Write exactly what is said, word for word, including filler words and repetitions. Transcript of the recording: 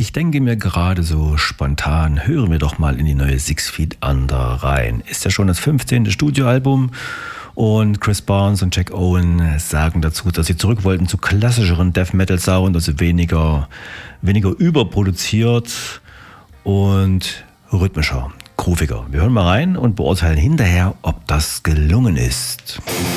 Ich denke mir gerade so spontan, hören wir doch mal in die neue Six Feet Under rein. Ist ja schon das fünfzehnte Studioalbum und Chris Barnes und Jack Owen sagen dazu, dass sie zurück wollten zu klassischeren Death Metal Sound, also weniger, weniger überproduziert und rhythmischer, grooviger. Wir hören mal rein und beurteilen hinterher, ob das gelungen ist.